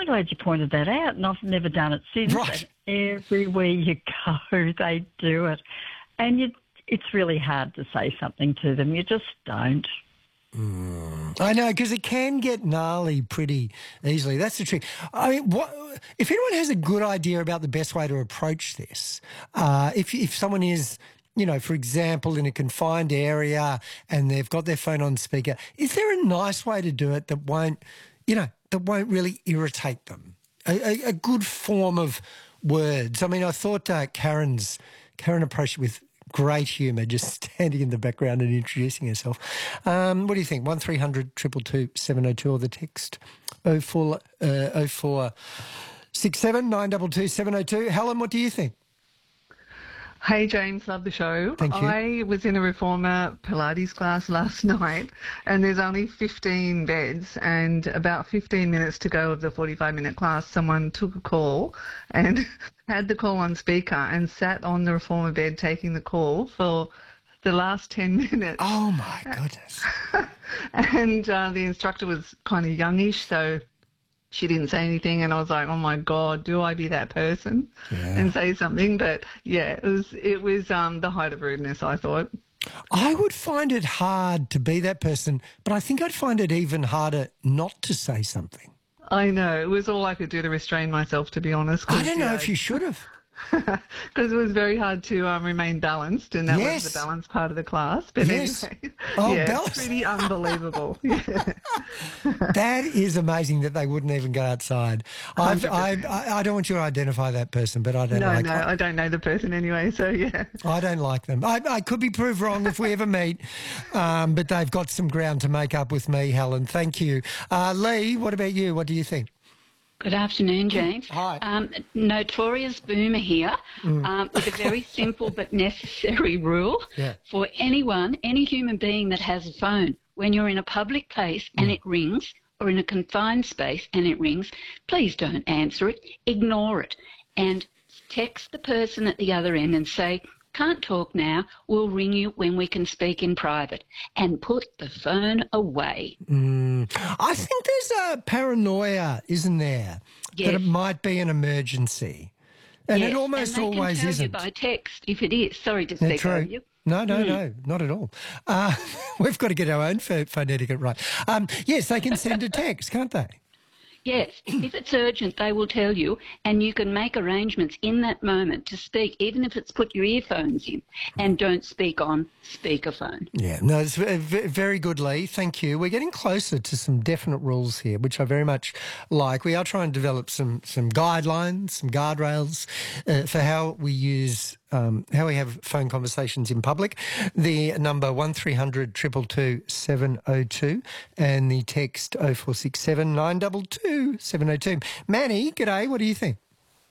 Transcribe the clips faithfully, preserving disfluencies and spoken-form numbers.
I'm glad you pointed that out, and I've never done it since. Right. And everywhere you go, they do it. And you, it's really hard to say something to them. You just don't. Mm. I know, because it can get gnarly pretty easily. That's the trick. I mean, what, if anyone has a good idea about the best way to approach this, uh, if if someone is, you know, for example, in a confined area and they've got their phone on speaker, is there a nice way to do it that won't, you know, that won't really irritate them? A, a, a good form of words. I mean, I thought uh, Karen's Karen approached it with great humour, just standing in the background and introducing herself. Um, what do you think? One three hundred two two two seven oh two or the text oh four uh, oh four six seven nine two two seven oh two. Helen, what do you think? Hey, James, love the show. Thank you. I was in a reformer Pilates class last night, and there's only fifteen beds, and about fifteen minutes to go of the forty-five minute class, someone took a call and had the call on speaker and sat on the reformer bed taking the call for the last ten minutes. Oh, my goodness. And uh, the instructor was kind of youngish, so she didn't say anything, and I was like, oh, my God, do I be that person Yeah. and say something? But, yeah, it was it was um, the height of rudeness, I thought. I would find it hard to be that person, but I think I'd find it even harder not to say something. I know. It was all I could do to restrain myself, to be honest. I don't know if you should have. Because it was very hard to um, remain balanced, and that Yes. was the balance part of the class. But Yes. anyway, Oh, yeah, balance. pretty unbelievable. Yeah. That is amazing that they wouldn't even go outside. I've, I, I I don't want you to identify that person, but I don't No, like no, I don't know the person anyway, so yeah. I don't like them. I, I could be proved wrong if we ever meet, um, but they've got some ground to make up with me, Helen. Thank you. Uh, Lee, what about you? What do you think? Good afternoon, James. Hi. Um, notorious boomer here Mm. um, with a very simple but necessary rule Yeah. for anyone, any human being that has a phone. When you're in a public place and Mm. it rings, or in a confined space and it rings, please don't answer it. Ignore it and text the person at the other end and say, can't talk now, we'll ring you when we can speak in private, and put the phone away. Mm. I think there's a paranoia, isn't there, Yes. that it might be an emergency. And Yes, it almost and they always can tell isn't. you by text if it is. Sorry to Yeah, speak true. over you. No, no, Mm. no, not at all. Uh, we've got to get our own ph- phone etiquette right. Um, yes, they can send a text, can't they? Yes, if it's urgent, they will tell you, and you can make arrangements in that moment to speak, even if it's put your earphones in, and don't speak on speakerphone. Yeah, no, it's ve- ve- very good, Lee. Thank you. We're getting closer to some definite rules here, which I very much like. We are trying to develop some some guidelines, some guardrails uh, for how we use, um, how we have phone conversations in public. The number one three hundred two two two seven oh two and the text oh four six seven nine two two seven oh two. Manny, g'day. What do you think?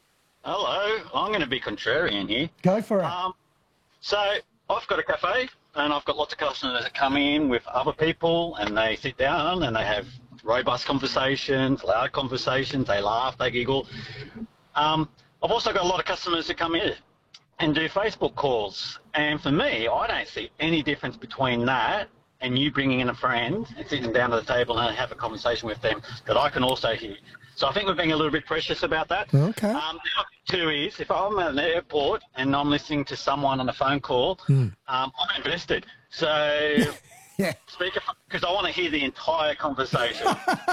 Hello, I'm going to be contrarian here. Go for it. Um, so I've got a cafe and I've got lots of customers that come in with other people and they sit down and they have robust conversations, loud conversations, they laugh, they giggle. Um, I've also got a lot of customers that come in and do Facebook calls. And for me, I don't see any difference between that and you bringing in a friend and sitting down at the table and have a conversation with them that I can also hear. So I think we're being a little bit precious about that. Okay. Um, the other two is, if I'm at an airport and I'm listening to someone on a phone call, Mm. um, I'm invested. So Yeah. speaker, because I want to hear the entire conversation.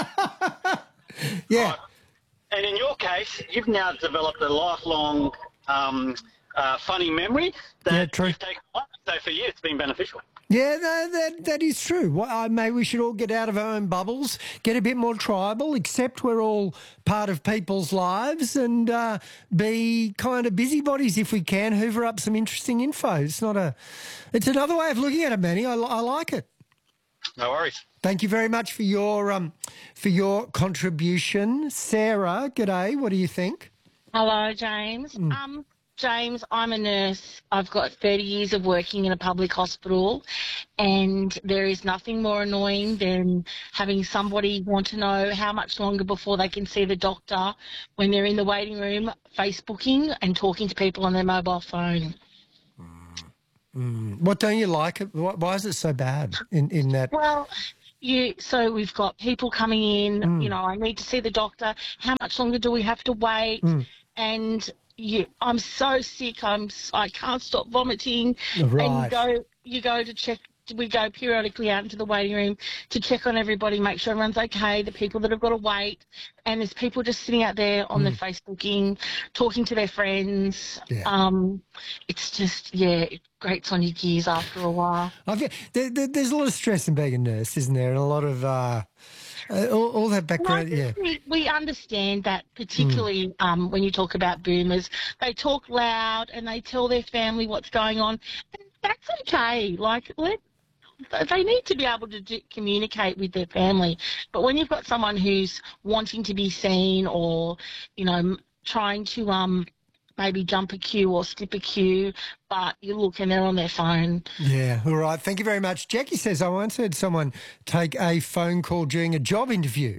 Yeah. Right. And in your case, you've now developed a lifelong um, uh, funny memory that Yeah, true. you've taken on. So for you, it's been beneficial. Yeah, that, that, that is true. Well, uh, maybe we should all get out of our own bubbles, get a bit more tribal, accept we're all part of people's lives and uh, be kind of busybodies if we can, hoover up some interesting info. It's not a, it's another way of looking at it, Manny. I, I like it. No worries. Thank you very much for your um, for your contribution. Sarah, g'day. What do you think? Hello, James. Mm. Um, James, I'm a nurse. I've got thirty years of working in a public hospital, and there is nothing more annoying than having somebody want to know how much longer before they can see the doctor when they're in the waiting room Facebooking and talking to people on their mobile phone. Mm. What don't you like? Why why is it so bad in, in that? Well, you, so we've got people coming in, Mm. you know, I need to see the doctor. How much longer do we have to wait? Mm. And you, I'm so sick. I'm, s- I can't stop vomiting. Right. And you go, you go to check. We go periodically out into the waiting room to check on everybody, make sure everyone's okay, the people that have got to wait. And there's people just sitting out there on Mm. their Facebooking, talking to their friends. Yeah. Um, it's just, yeah, it grates on your gears after a while. I feel, there, there, there's a lot of stress in being a nurse, isn't there? And a lot of uh, uh, all, all that background. No, Yeah. we, we understand that, particularly um, when you talk about boomers. They talk loud and they tell their family what's going on. And that's okay. Like, let they need to be able to do, communicate with their family. But when you've got someone who's wanting to be seen or, you know, m- trying to um, maybe jump a queue or skip a queue, but you look and they're on their phone. Yeah, all right. Thank you very much. Jackie says, I once heard someone take a phone call during a job interview.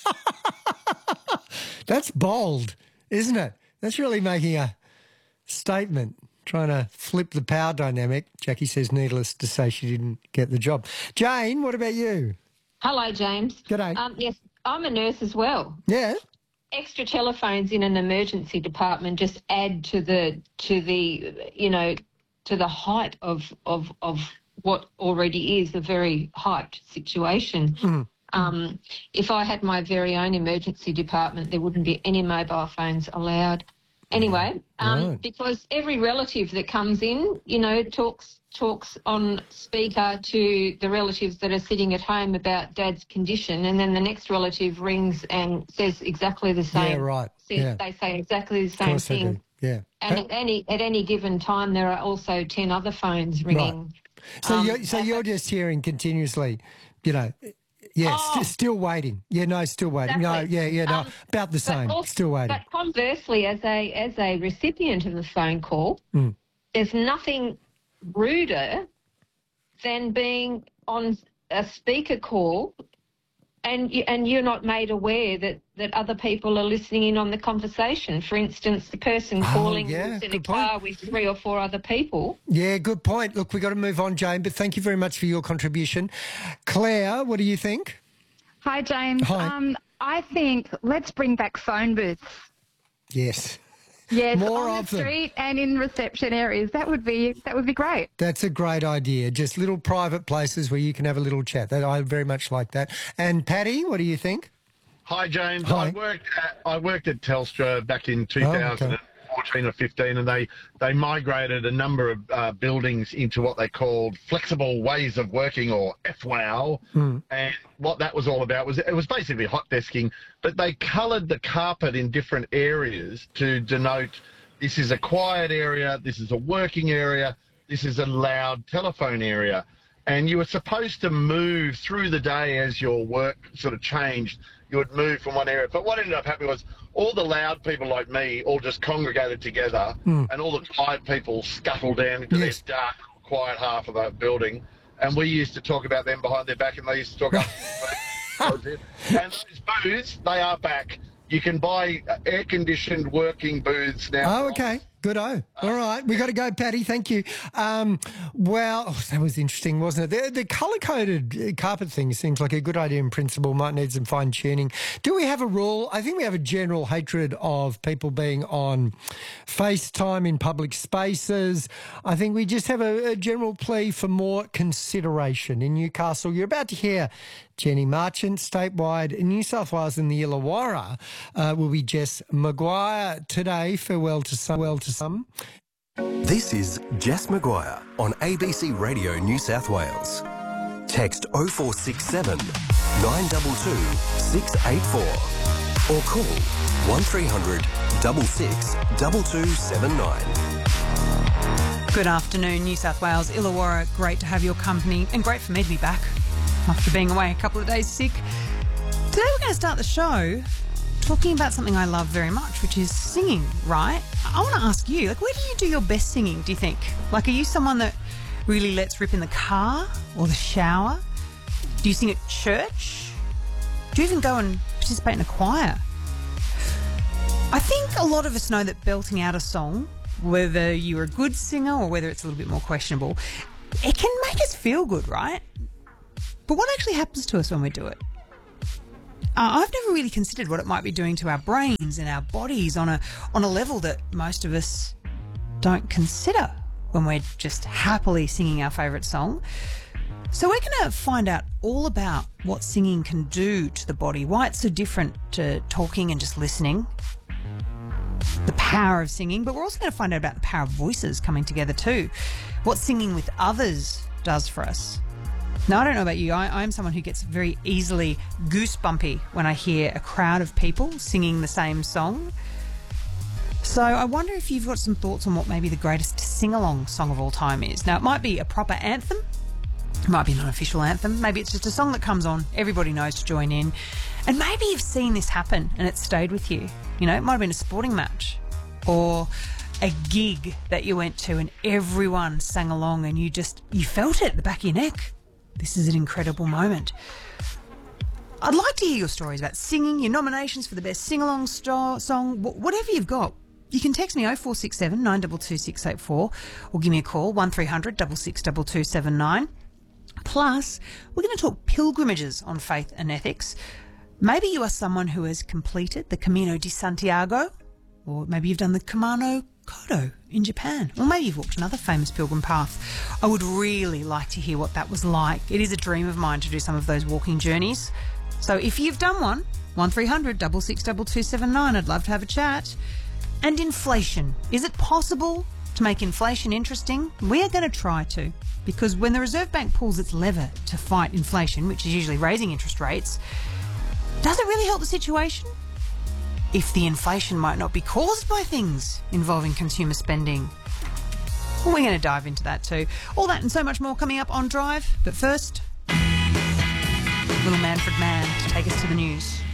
That's bold, isn't it? That's really making a statement, trying to flip the power dynamic. Jackie says, needless to say, she didn't get the job. Jane, what about you? Hello, James. G'day. Um, yes, I'm a nurse as well. Yeah. Extra telephones in an emergency department just add to the to the you know to the height of of of what already is a very hyped situation. Mm. Um, if I had my very own emergency department, there wouldn't be any mobile phones allowed. Anyway, um, Right. because every relative that comes in, you know, talks talks on speaker to the relatives that are sitting at home about Dad's condition, and then the next relative rings and says exactly the same. Yeah, right. Says, Yeah. They say exactly the Of same course they thing. do. Yeah. And at any at any given time, there are also ten other phones ringing. So, Um, you're, so you're just hearing continuously, you know, yeah, Oh. st- still waiting. Yeah, no, still waiting. Exactly. No, yeah, yeah, no, Um, about the But same. also- Still waiting. But conversely, as a as a recipient of the phone call, Mm. there's nothing ruder than being on a speaker call and you, and you're not made aware that, that other people are listening in on the conversation. For instance, the person Oh, calling yeah, was in a good point. car with three or four other people. Yeah, good point. Look, we've got to move on, Jane, but thank you very much for your contribution. Claire, what do you think? Hi, James. Hi. Um, I think let's bring back phone booths. Yes. Yes, More on of the them. street and in reception areas. That would be that would be great. That's a great idea. Just little private places where you can have a little chat. That I very much like that. And Patty, what do you think? Hi, James. Hi. I worked at, I worked at Telstra back in two thousand fourteen or fifteen, and they, they migrated a number of uh, buildings into what they called flexible ways of working, or F WOW. Hmm. And what that was all about was it was basically hot desking, but they coloured the carpet in different areas to denote this is a quiet area, this is a working area, this is a loud telephone area. And you were supposed to move through the day as your work sort of changed. You would move from one area. But what ended up happening was all the loud people like me all just congregated together, and all the quiet people scuttled down into Yes. this dark, quiet half of the building. And we used to talk about them behind their back, and they used to talk up. And those booths, they are back. You can buy uh, air-conditioned working booths now. Oh, okay. Good-o. All right. We got to go, Patty. Thank you. Um, well, oh, that was interesting, wasn't it? The, the colour-coded carpet thing seems like a good idea in principle. Might need some fine-tuning. Do we have a rule? I think we have a general hatred of people being on FaceTime in public spaces. I think we just have a, a general plea for more consideration. In Newcastle, you're about to hear Jenny Marchant. Statewide in New South Wales and the Illawarra uh, will be Jess Maguire today. Farewell to some. Well to some. This is Jess Maguire on A B C Radio New South Wales. Text oh four six seven, nine two two, six eight four or call one three hundred, six six, two two seven nine. Good afternoon, New South Wales, Illawarra. Great to have your company and great for me to be back after being away a couple of days sick. Today we're going to start the show talking about something I love very much, which is singing, right? I want to ask you, like, where do you do your best singing, do you think? Like, are you someone that really lets rip in the car or the shower? Do you sing at church? Do you even go and participate in a choir? I think a lot of us know that belting out a song, whether you're a good singer or whether it's a little bit more questionable, it can make us feel good, right? But what actually happens to us when we do it? Uh, I've never really considered what it might be doing to our brains and our bodies on a on a level that most of us don't consider when we're just happily singing our favourite song. So we're going to find out all about what singing can do to the body, why it's so different to talking and just listening, the power of singing, but we're also going to find out about the power of voices coming together too, what singing with others does for us. Now, I don't know about you, I, I'm someone who gets very easily goosebumpy when I hear a crowd of people singing the same song. So I wonder if you've got some thoughts on what maybe the greatest sing-along song of all time is. Now, it might be a proper anthem, it might be an unofficial anthem, maybe it's just a song that comes on, everybody knows to join in, and maybe you've seen this happen and it's stayed with you. You know, it might have been a sporting match or a gig that you went to and everyone sang along and you just, you felt it at the back of your neck. This is an incredible moment. I'd like to hear your stories about singing, your nominations for the best sing-along star song, whatever you've got. You can text me oh four six seven, nine two two, six eight four or give me a call, one three hundred, six six two two seven nine. Plus, we're going to talk pilgrimages on faith and ethics. Maybe you are someone who has completed the Camino de Santiago, or maybe you've done the Kumano Kodo in Japan, or maybe you've walked another famous pilgrim path. I would really like to hear what that was like. It is a dream of mine to do some of those walking journeys. So if you've done one, one three hundred, six six two two seven nine, I'd love to have a chat. And inflation. Is it possible to make inflation interesting? We are going to try to, because when the Reserve Bank pulls its lever to fight inflation, which is usually raising interest rates, does it really help the situation? If the inflation might not be caused by things involving consumer spending. Well, we're going to dive into that too. All that and so much more coming up on Drive. But first, little Manfred Mann to take us to the news.